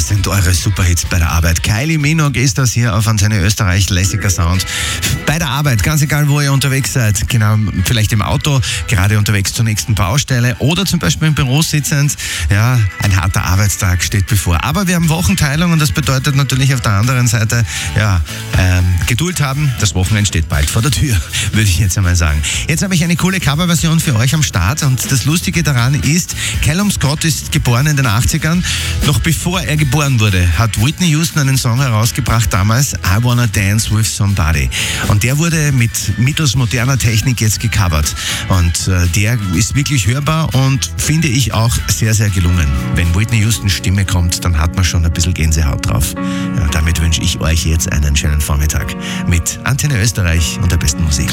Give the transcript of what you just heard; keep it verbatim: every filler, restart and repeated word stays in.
sind eure Superhits bei der Arbeit. Kylie Minogue ist das hier auf Antenne Österreich, lässiger Sound. Bei der Arbeit, ganz egal wo ihr unterwegs seid, genau, vielleicht im Auto, gerade unterwegs zur nächsten Baustelle oder zum Beispiel im Büro sitzend. Ja, ein harter Arbeitstag steht bevor. Aber wir haben Wochenteilung und das bedeutet natürlich auf der anderen Seite, ja, ähm, Geduld haben. Das Wochenende steht bald vor der Tür, würde ich jetzt einmal sagen. Jetzt habe ich eine coole Coverversion für euch am Start und das Lustige daran ist, Callum Scott ist geboren in den achtzigern. Noch bevor er geboren wurde, hat Whitney Houston einen Song herausgebracht damals, I Wanna Dance With Somebody. Und der wurde mit mittels moderner Technik jetzt gecovert. Und äh, der ist wirklich hörbar und finde ich auch sehr, sehr gelungen. Wenn Whitney Houstons Stimme kommt, dann hat man schon ein bisschen Gänsehaut drauf. Ja, damit wünsche ich euch jetzt einen schönen Vormittag mit Antenne Österreich und der besten Musik.